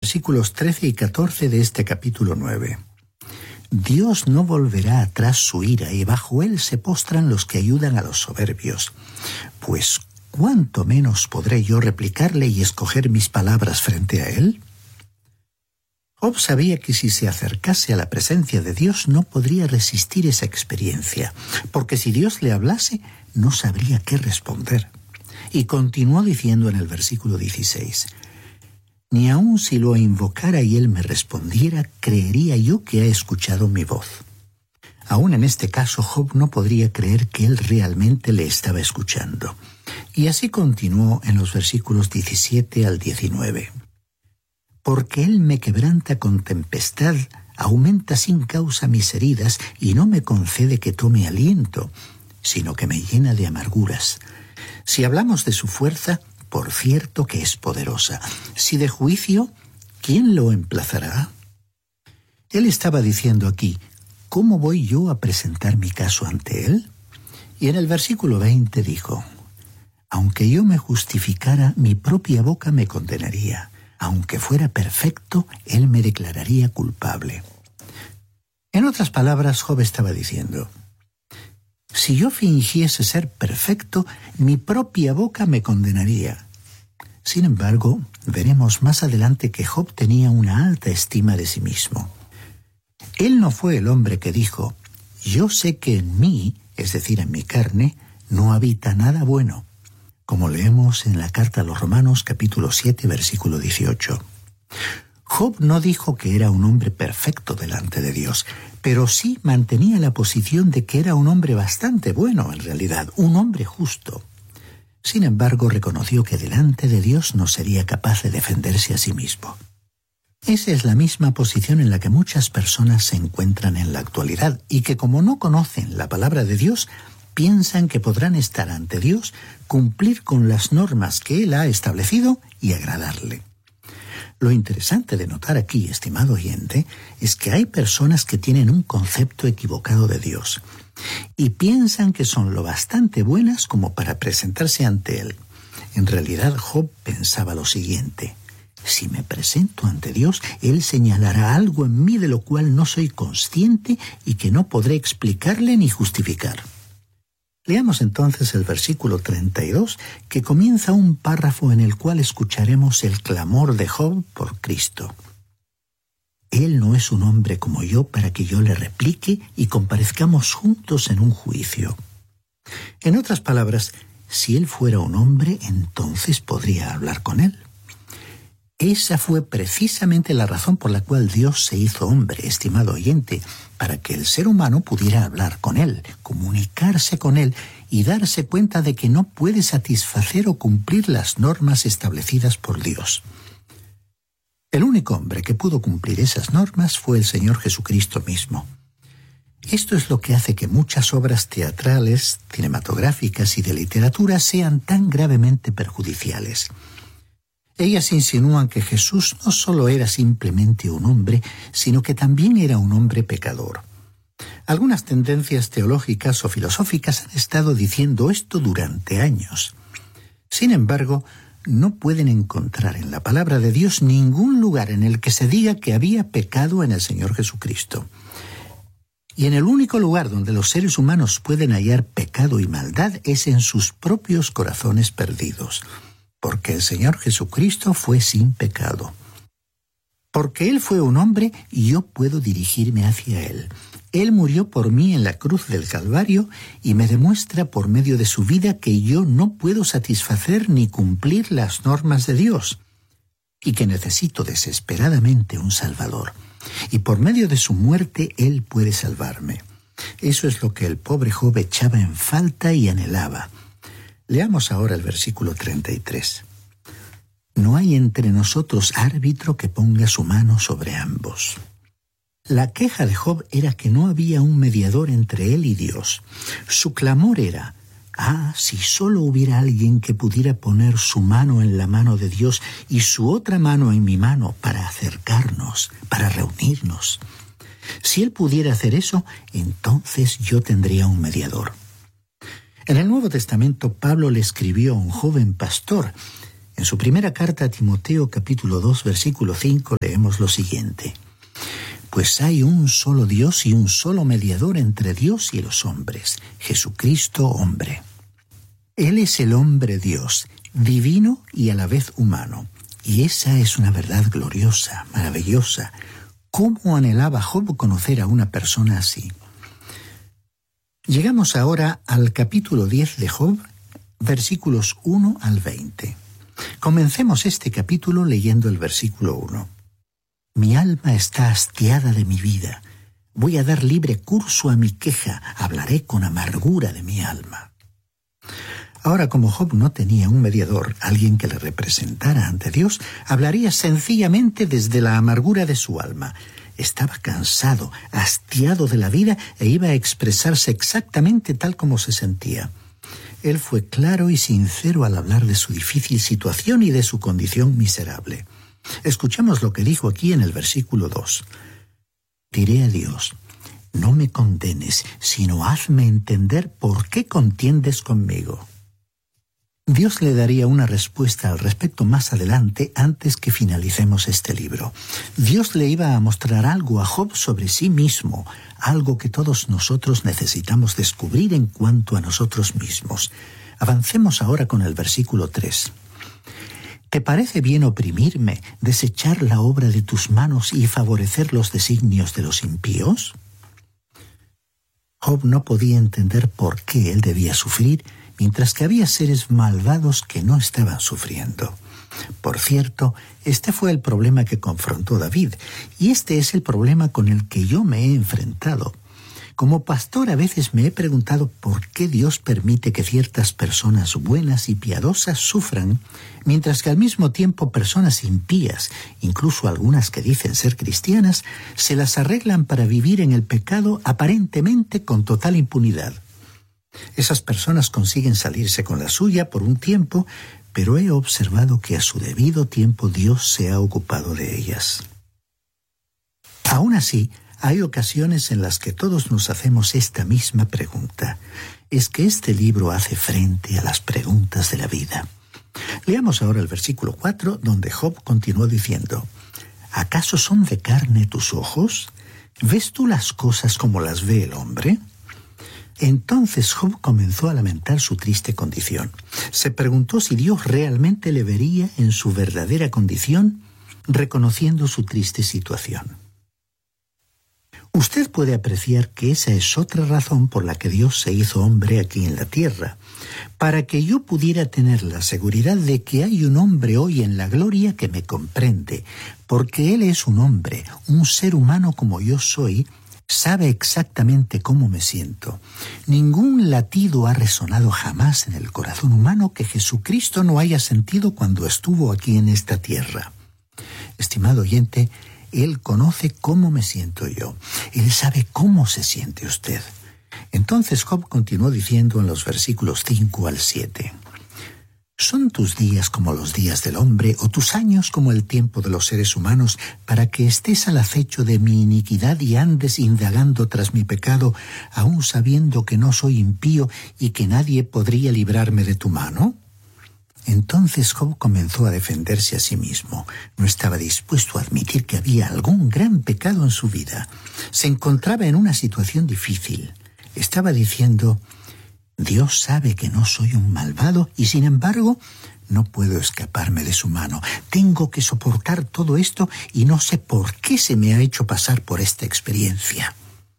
versículos 13 y 14 de este capítulo 9. Dios no volverá atrás su ira, y bajo él se postran los que ayudan a los soberbios. Pues, ¿cuánto menos podré yo replicarle y escoger mis palabras frente a él? Job sabía que si se acercase a la presencia de Dios no podría resistir esa experiencia, porque si Dios le hablase, no sabría qué responder. Y continuó diciendo en el versículo 16, «Ni aun si lo invocara y él me respondiera, creería yo que ha escuchado mi voz». Aún en este caso, Job no podría creer que él realmente le estaba escuchando. Y así continuó en los versículos 17 al 19. «Porque él me quebranta con tempestad, aumenta sin causa mis heridas y no me concede que tome aliento, sino que me llena de amarguras. Si hablamos de su fuerza, por cierto que es poderosa. Si de juicio, ¿quién lo emplazará?». Él estaba diciendo aquí, ¿cómo voy yo a presentar mi caso ante él? Y en el versículo 20 dijo, «Aunque yo me justificara, mi propia boca me condenaría. Aunque fuera perfecto, él me declararía culpable». En otras palabras, Job estaba diciendo, si yo fingiese ser perfecto, mi propia boca me condenaría. Sin embargo, veremos más adelante que Job tenía una alta estima de sí mismo. Él no fue el hombre que dijo, yo sé que en mí, es decir, en mi carne, no habita nada bueno, como leemos en la carta a los Romanos capítulo 7, versículo 18. Job no dijo que era un hombre perfecto delante de Dios, pero sí mantenía la posición de que era un hombre bastante bueno en realidad, un hombre justo. Sin embargo, reconoció que delante de Dios no sería capaz de defenderse a sí mismo. Esa es la misma posición en la que muchas personas se encuentran en la actualidad y que como no conocen la palabra de Dios, piensan que podrán estar ante Dios, cumplir con las normas que Él ha establecido y agradarle. Lo interesante de notar aquí, estimado oyente, es que hay personas que tienen un concepto equivocado de Dios y piensan que son lo bastante buenas como para presentarse ante Él. En realidad, Job pensaba lo siguiente, si me presento ante Dios, Él señalará algo en mí de lo cual no soy consciente y que no podré explicarle ni justificar. Leamos entonces el versículo 32, que comienza un párrafo en el cual escucharemos el clamor de Job por Cristo. Él no es un hombre como yo para que yo le replique y comparezcamos juntos en un juicio. En otras palabras, si él fuera un hombre, entonces podría hablar con él. Esa fue precisamente la razón por la cual Dios se hizo hombre, estimado oyente, para que el ser humano pudiera hablar con él, comunicarse con él y darse cuenta de que no puede satisfacer o cumplir las normas establecidas por Dios. El único hombre que pudo cumplir esas normas fue el Señor Jesucristo mismo. Esto es lo que hace que muchas obras teatrales, cinematográficas y de literatura sean tan gravemente perjudiciales. Ellas insinúan que Jesús no solo era simplemente un hombre, sino que también era un hombre pecador. Algunas tendencias teológicas o filosóficas han estado diciendo esto durante años. Sin embargo, no pueden encontrar en la palabra de Dios ningún lugar en el que se diga que había pecado en el Señor Jesucristo. Y en el único lugar donde los seres humanos pueden hallar pecado y maldad es en sus propios corazones perdidos. Porque el Señor Jesucristo fue sin pecado. Porque Él fue un hombre y yo puedo dirigirme hacia Él. Él murió por mí en la cruz del Calvario y me demuestra por medio de su vida que yo no puedo satisfacer ni cumplir las normas de Dios y que necesito desesperadamente un Salvador. Y por medio de su muerte Él puede salvarme. Eso es lo que el pobre Job echaba en falta y anhelaba. Leamos ahora el versículo 33. No hay entre nosotros árbitro que ponga su mano sobre ambos. La queja de Job era que no había un mediador entre él y Dios. Su clamor era, si solo hubiera alguien que pudiera poner su mano en la mano de Dios y su otra mano en mi mano para acercarnos, para reunirnos. Si él pudiera hacer eso, entonces yo tendría un mediador. En el Nuevo Testamento, Pablo le escribió a un joven pastor. En su primera carta a Timoteo, capítulo 2, versículo 5, leemos lo siguiente: Pues hay un solo Dios y un solo mediador entre Dios y los hombres, Jesucristo hombre. Él es el hombre Dios, divino y a la vez humano. Y esa es una verdad gloriosa, maravillosa. ¿Cómo anhelaba Job conocer a una persona así? Llegamos ahora al capítulo 10 de Job, versículos 1 al 20. Comencemos este capítulo leyendo el versículo 1. Mi alma está hastiada de mi vida. Voy a dar libre curso a mi queja. Hablaré con amargura de mi alma. Ahora, como Job no tenía un mediador, alguien que le representara ante Dios, hablaría sencillamente desde la amargura de su alma. Estaba cansado, hastiado de la vida e iba a expresarse exactamente tal como se sentía. Él fue claro y sincero al hablar de su difícil situación y de su condición miserable. Escuchemos lo que dijo aquí en el versículo 2. Diré a Dios, no me condenes, sino hazme entender por qué contiendes conmigo. Dios le daría una respuesta al respecto más adelante, antes que finalicemos este libro. Dios le iba a mostrar algo a Job sobre sí mismo, algo que todos nosotros necesitamos descubrir en cuanto a nosotros mismos. Avancemos ahora con el versículo 3. ¿Te parece bien oprimirme, desechar la obra de tus manos y favorecer los designios de los impíos? Job no podía entender por qué él debía sufrir, mientras que había seres malvados que no estaban sufriendo. Por cierto, este fue el problema que confrontó David, y este es el problema con el que yo me he enfrentado. Como pastor a veces me he preguntado por qué Dios permite que ciertas personas buenas y piadosas sufran, mientras que al mismo tiempo personas impías, incluso algunas que dicen ser cristianas, se las arreglan para vivir en el pecado aparentemente con total impunidad. Esas personas consiguen salirse con la suya por un tiempo, pero he observado que a su debido tiempo Dios se ha ocupado de ellas. Aún así, hay ocasiones en las que todos nos hacemos esta misma pregunta. ¿Es que este libro hace frente a las preguntas de la vida? Leamos ahora el versículo 4, donde Job continuó diciendo: ¿Acaso son de carne tus ojos? ¿Ves tú las cosas como las ve el hombre? Entonces Job comenzó a lamentar su triste condición. Se preguntó si Dios realmente le vería en su verdadera condición, reconociendo su triste situación. Usted puede apreciar que esa es otra razón por la que Dios se hizo hombre aquí en la tierra, para que yo pudiera tener la seguridad de que hay un hombre hoy en la gloria que me comprende, porque Él es un hombre, un ser humano como yo soy. Sabe exactamente cómo me siento. Ningún latido ha resonado jamás en el corazón humano que Jesucristo no haya sentido cuando estuvo aquí en esta tierra. Estimado oyente, Él conoce cómo me siento yo. Él sabe cómo se siente usted. Entonces Job continuó diciendo en los versículos 5 al 7. ¿Son tus días como los días del hombre, o tus años como el tiempo de los seres humanos, para que estés al acecho de mi iniquidad y andes indagando tras mi pecado, aun sabiendo que no soy impío y que nadie podría librarme de tu mano? Entonces Job comenzó a defenderse a sí mismo. No estaba dispuesto a admitir que había algún gran pecado en su vida. Se encontraba en una situación difícil. Estaba diciendo: Dios sabe que no soy un malvado y sin embargo no puedo escaparme de su mano. Tengo que soportar todo esto y no sé por qué se me ha hecho pasar por esta experiencia.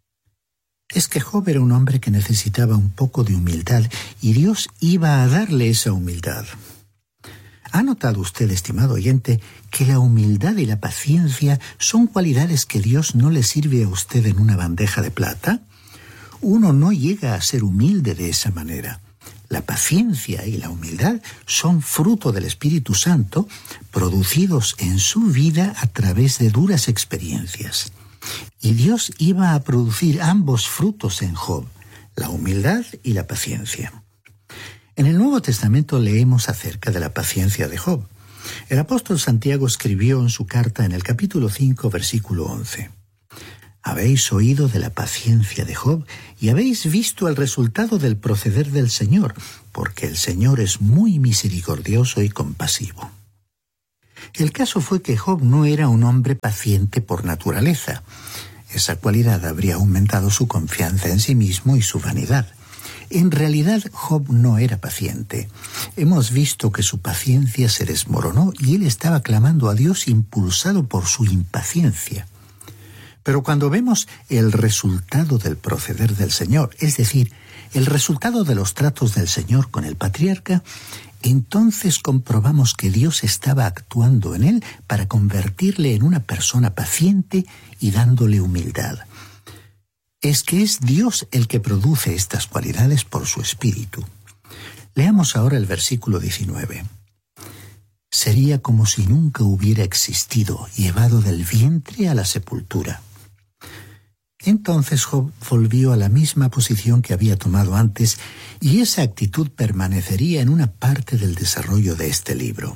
Es que Job era un hombre que necesitaba un poco de humildad y Dios iba a darle esa humildad. ¿Ha notado usted, estimado oyente, que la humildad y la paciencia son cualidades que Dios no le sirve a usted en una bandeja de plata? Uno no llega a ser humilde de esa manera. La paciencia y la humildad son fruto del Espíritu Santo, producidos en su vida a través de duras experiencias. Y Dios iba a producir ambos frutos en Job, la humildad y la paciencia. En el Nuevo Testamento leemos acerca de la paciencia de Job. El apóstol Santiago escribió en su carta en el capítulo 5, versículo 11. Habéis oído de la paciencia de Job y habéis visto el resultado del proceder del Señor, porque el Señor es muy misericordioso y compasivo. El caso fue que Job no era un hombre paciente por naturaleza. Esa cualidad habría aumentado su confianza en sí mismo y su vanidad. En realidad, Job no era paciente. Hemos visto que su paciencia se desmoronó y él estaba clamando a Dios impulsado por su impaciencia. Pero cuando vemos el resultado del proceder del Señor, es decir, el resultado de los tratos del Señor con el patriarca, entonces comprobamos que Dios estaba actuando en él para convertirle en una persona paciente y dándole humildad. Es que es Dios el que produce estas cualidades por su Espíritu. Leamos ahora el versículo 19. Sería como si nunca hubiera existido, llevado del vientre a la sepultura. Entonces Job volvió a la misma posición que había tomado antes, y esa actitud permanecería en una parte del desarrollo de este libro.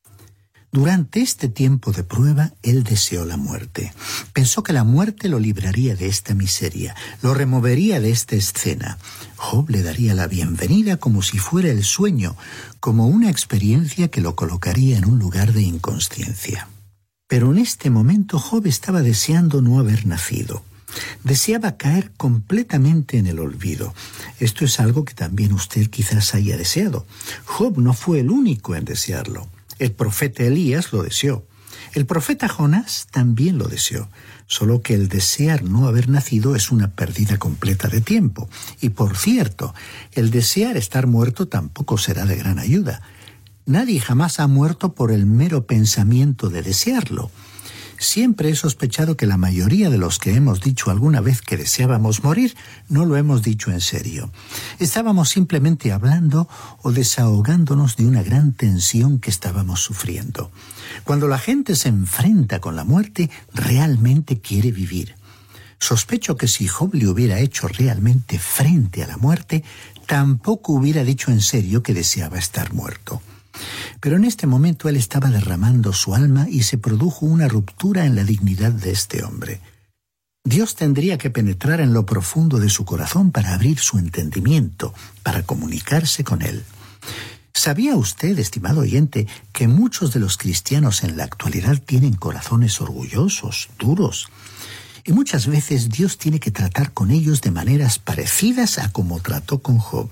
Durante este tiempo de prueba, él deseó la muerte. Pensó que la muerte lo libraría de esta miseria, lo removería de esta escena. Job le daría la bienvenida como si fuera el sueño, como una experiencia que lo colocaría en un lugar de inconsciencia. Pero en este momento Job estaba deseando no haber nacido. Deseaba caer completamente en el olvido. Esto es algo que también usted quizás haya deseado. Job no fue el único en desearlo. El profeta Elías lo deseó. El profeta Jonás también lo deseó. Solo que el desear no haber nacido es una pérdida completa de tiempo. Y por cierto, el desear estar muerto tampoco será de gran ayuda. Nadie jamás ha muerto por el mero pensamiento de desearlo. Siempre he sospechado que la mayoría de los que hemos dicho alguna vez que deseábamos morir, no lo hemos dicho en serio. Estábamos simplemente hablando o desahogándonos de una gran tensión que estábamos sufriendo. Cuando la gente se enfrenta con la muerte, realmente quiere vivir. Sospecho que si Job le hubiera hecho realmente frente a la muerte, tampoco hubiera dicho en serio que deseaba estar muerto. Pero en este momento él estaba derramando su alma y se produjo una ruptura en la dignidad de este hombre. Dios tendría que penetrar en lo profundo de su corazón para abrir su entendimiento, para comunicarse con él. ¿Sabía usted, estimado oyente, que muchos de los cristianos en la actualidad tienen corazones orgullosos, duros? Y muchas veces Dios tiene que tratar con ellos de maneras parecidas a como trató con Job.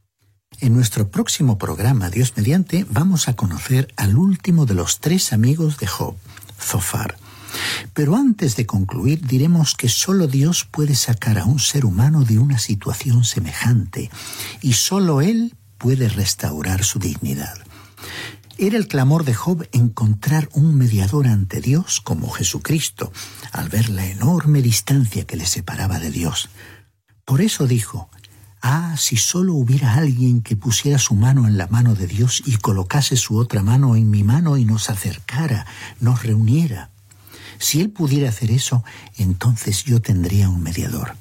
En nuestro próximo programa, Dios mediante, vamos a conocer al último de los 3 amigos de Job, Zofar. Pero antes de concluir, diremos que solo Dios puede sacar a un ser humano de una situación semejante, y solo Él puede restaurar su dignidad. Era el clamor de Job encontrar un mediador ante Dios como Jesucristo, al ver la enorme distancia que le separaba de Dios. Por eso dijo: si solo hubiera alguien que pusiera su mano en la mano de Dios y colocase su otra mano en mi mano y nos acercara, nos reuniera. Si él pudiera hacer eso, entonces yo tendría un mediador.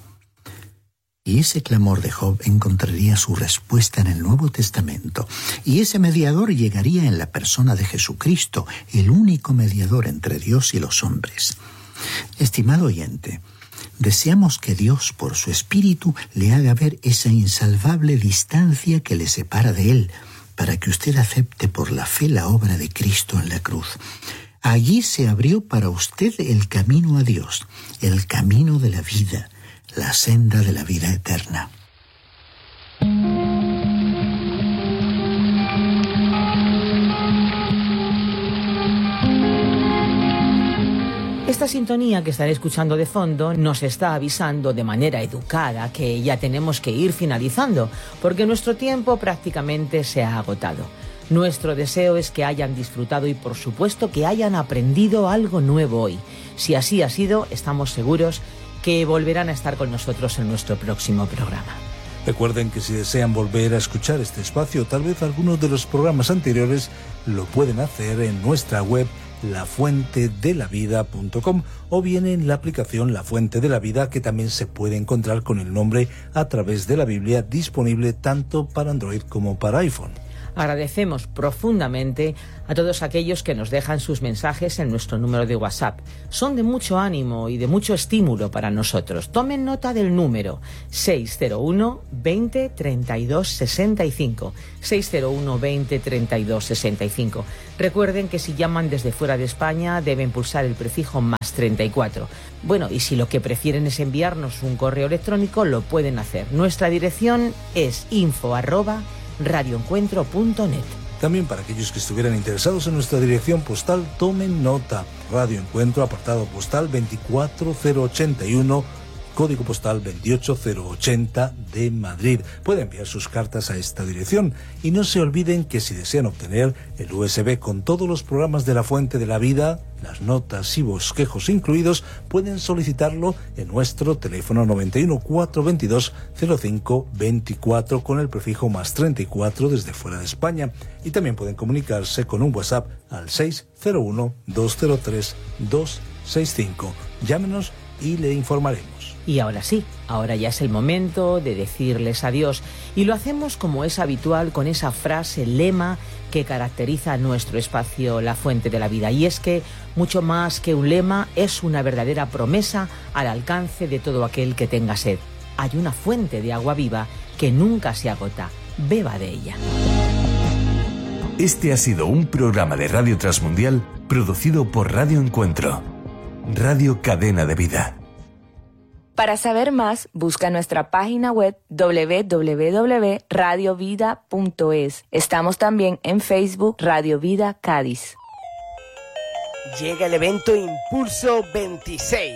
Y ese clamor de Job encontraría su respuesta en el Nuevo Testamento, y ese mediador llegaría en la persona de Jesucristo, el único mediador entre Dios y los hombres. Estimado oyente, deseamos que Dios, por su Espíritu, le haga ver esa insalvable distancia que le separa de Él, para que usted acepte por la fe la obra de Cristo en la cruz. Allí se abrió para usted el camino a Dios, el camino de la vida, la senda de la vida eterna. Esta sintonía que estaré escuchando de fondo nos está avisando de manera educada que ya tenemos que ir finalizando, porque nuestro tiempo prácticamente se ha agotado. Nuestro deseo es que hayan disfrutado y, por supuesto, que hayan aprendido algo nuevo hoy. Si así ha sido, estamos seguros que volverán a estar con nosotros en nuestro próximo programa. Recuerden que si desean volver a escuchar este espacio, tal vez algunos de los programas anteriores, lo pueden hacer en nuestra web lafuentedelavida.com o bien en la aplicación La Fuente de la Vida, que también se puede encontrar con el nombre a través de la Biblia, disponible tanto para Android como para iPhone. Agradecemos profundamente a todos aquellos que nos dejan sus mensajes en nuestro número de WhatsApp. Son de mucho ánimo y de mucho estímulo para nosotros. Tomen nota del número 601 20 32 65. 601 20 32 65. Recuerden que si llaman desde fuera de España deben pulsar el prefijo más 34. Bueno, y si lo que prefieren es enviarnos un correo electrónico, lo pueden hacer. Nuestra dirección es info@radioencuentro.net. También para aquellos que estuvieran interesados en nuestra dirección postal, tomen nota. Radio Encuentro, apartado postal 24081, código postal 28080 de Madrid. Pueden enviar sus cartas a esta dirección y no se olviden que si desean obtener el USB con todos los programas de La Fuente de la Vida, las notas y bosquejos incluidos, pueden solicitarlo en nuestro teléfono 91 422 05 24 con el prefijo más 34 desde fuera de España, y también pueden comunicarse con un WhatsApp al 601 203 265. Llámenos y le informaremos. Y ahora sí, ahora ya es el momento de decirles adiós, y lo hacemos como es habitual con esa frase lema que caracteriza nuestro espacio La Fuente de la Vida, y es que mucho más que un lema es una verdadera promesa al alcance de todo aquel que tenga sed. Hay una fuente de agua viva que nunca se agota. Beba de ella. Este ha sido un programa de Radio Transmundial producido por Radio Encuentro, Radio Cadena de Vida. Para saber más, busca nuestra página web www.radiovida.es. Estamos también en Facebook Radio Vida Cádiz. Llega el evento Impulso 26.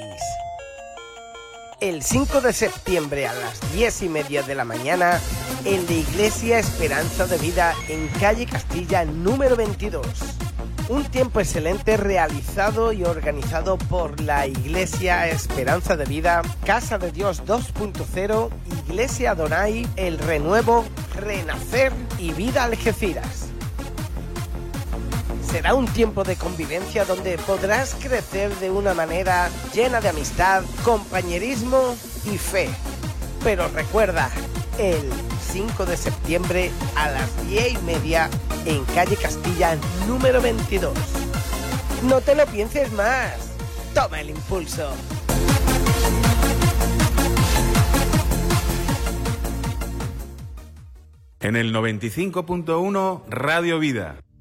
El 5 de septiembre a las 10:30 de la mañana en la Iglesia Esperanza de Vida en calle Castilla número 22. Un tiempo excelente realizado y organizado por la Iglesia Esperanza de Vida, Casa de Dios 2.0, Iglesia Adonai, El Renuevo, Renacer y Vida Algeciras. Será un tiempo de convivencia donde podrás crecer de una manera llena de amistad, compañerismo y fe. Pero recuerda, el 5 de septiembre a las 10:30 en calle Castilla número 22. No te lo pienses más. Toma el impulso. En el 95.1 Radio Vida.